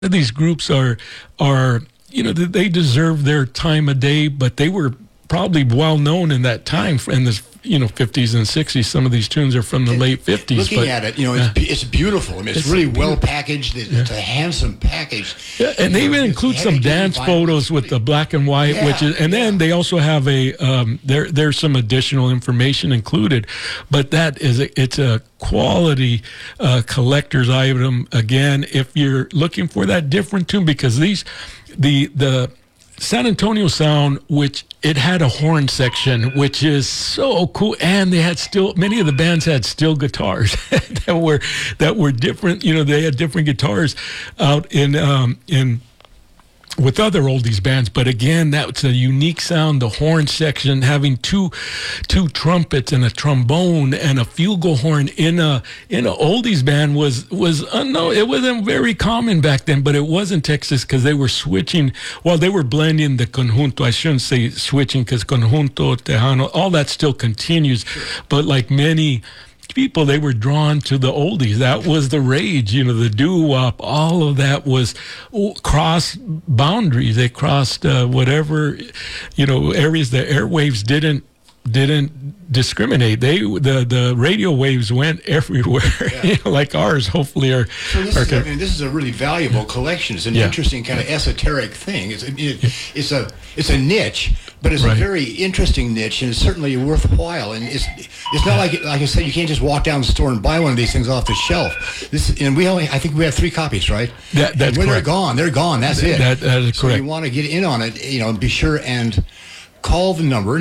these groups are they deserve their time of day, but they were probably well known in that time in the 50s and 60s. Some of these tunes are from the late 50s. Looking at it, it's beautiful. I mean, it's really well packaged. It's a handsome package. Yeah, and they even include some dance photos with the black and white, then they also have there's some additional information included, but it's a quality collector's item. Again, if you're looking for that different tune, because the San Antonio sound, which it had a horn section, which is so cool, and they had many of the bands had steel guitars that were different. They had different guitars out in with other oldies bands, but again, that's a unique sound. The horn section, having two trumpets and a trombone and a flugelhorn in a oldies band was unknown. It wasn't very common back then, but it was in Texas because they were switching. Well, they were blending the conjunto. I shouldn't say switching, because conjunto, tejano, all that still continues. But like many people, they were drawn to the oldies. That was the rage, the doo-wop. All of that was crossed boundaries. They crossed whatever areas the airwaves didn't discriminate. The radio waves went everywhere, like ours. Hopefully, this is a really valuable collection. It's an interesting kind of esoteric thing. It's a niche, but it's a very interesting niche, and it's certainly worthwhile. And it's not like I said, you can't just walk down the store and buy one of these things off the shelf. I think we have 3 copies, right? That's correct. They're gone. They're gone. That's it. That is so correct. You want to get in on it, be sure and call the number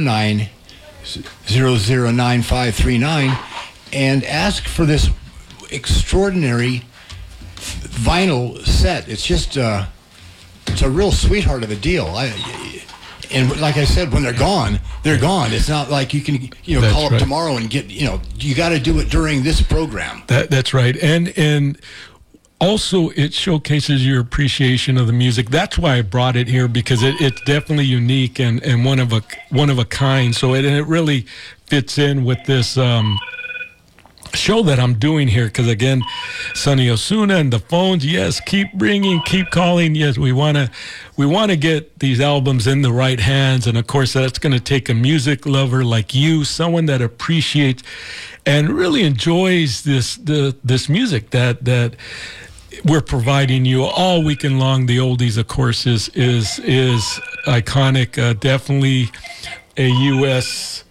9009539 and ask for this extraordinary vinyl set. It's just it's a real sweetheart of a deal. And like I said, when they're gone, they're gone. It's not like you can call up tomorrow and get you got to do it during this program. That's right. And also, it showcases your appreciation of the music. That's why I brought it here, because it's definitely unique and one of a kind. So it really fits in with this show that I'm doing here. Because again, Sonny Osuna and the phones, yes, keep ringing, keep calling. Yes, we want to get these albums in the right hands, and of course, that's going to take a music lover like you, someone that appreciates and really enjoys this music that we're providing you all weekend long. The oldies, of course, is iconic. Definitely a U.S.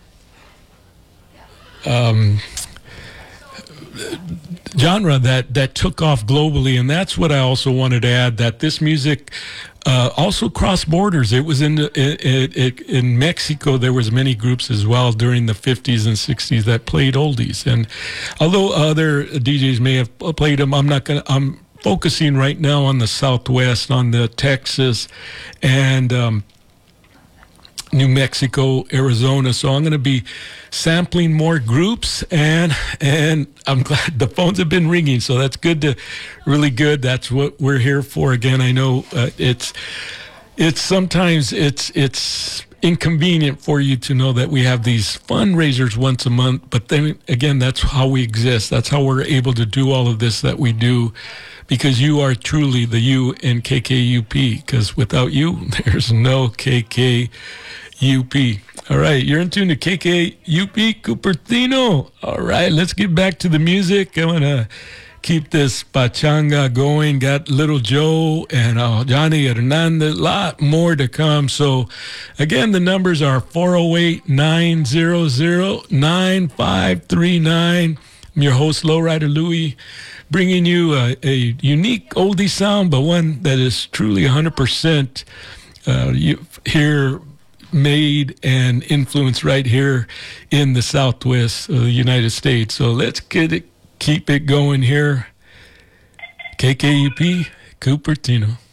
Genre that took off globally, and that's what I also wanted to add. That this music also crossed borders. It was in Mexico. There was many groups as well during the 50s and 60s that played oldies. And although other DJs may have played them, I'm focusing right now on the Southwest, on the Texas and New Mexico, Arizona. So I'm going to be sampling more groups, and I'm glad the phones have been ringing. So that's really good. That's what we're here for. Again, I know it's sometimes it's inconvenient for you to know that we have these fundraisers once a month, but then again, that's how we exist. That's how we're able to do all of this that we do, because you are truly the you in KKUP, because without you, there's no KKUP. All right, you're in tune to KKUP Cupertino. All right, let's get back to the music. I want to keep this pachanga going. Got Little Joe and Johnny Hernandez, a lot more to come. So, again, the numbers are 408-900-9539. I'm your host, Lowrider Louie, bringing you a unique oldie sound, but one that is truly 100% here made and influenced right here in the Southwest of the United States. So let's keep it going here. KKUP Cupertino.